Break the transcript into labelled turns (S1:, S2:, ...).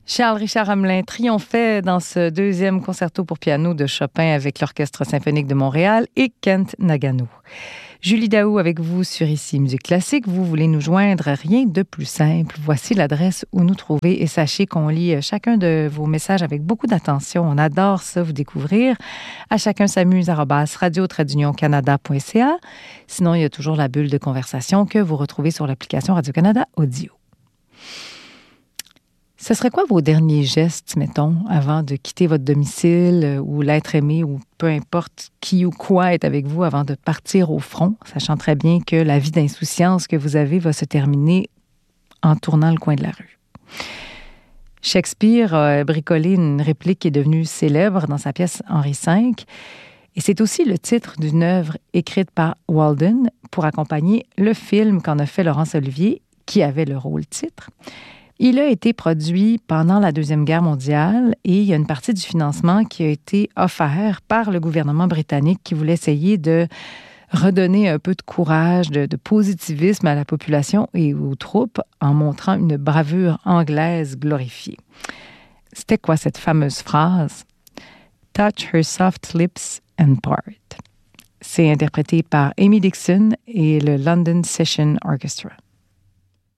S1: Charles-Richard Hamelin triomphait dans ce deuxième concerto pour piano de Chopin avec l'Orchestre symphonique de Montréal et Kent Nagano. Julie Daou avec vous sur Ici Musique Classique. Vous voulez nous joindre, rien de plus simple. Voici l'adresse où nous trouver et sachez qu'on lit chacun de vos messages avec beaucoup d'attention. On adore ça, vous découvrir. À chacun s'amuse @radio-canada.ca. Sinon, il y a toujours la bulle de conversation que vous retrouvez sur l'application Radio-Canada Audio. Ce serait quoi vos derniers gestes, mettons, avant de quitter votre domicile ou l'être aimé ou peu importe qui ou quoi est avec vous avant de partir au front, sachant très bien que la vie d'insouciance que vous avez va se terminer en tournant le coin de la rue? Shakespeare a bricolé une réplique qui est devenue célèbre dans sa pièce Henri V, et c'est aussi le titre d'une œuvre écrite par Walden pour accompagner le film qu'en a fait Laurence Olivier, qui avait le rôle titre. Il a été produit pendant la Deuxième Guerre mondiale et il y a une partie du financement qui a été offert par le gouvernement britannique qui voulait essayer de redonner un peu de courage, de positivisme à la population et aux troupes en montrant une bravure anglaise glorifiée. C'était quoi cette fameuse phrase? « Touch her soft lips and part ». C'est interprété par Amy Dixon et le London Session Orchestra.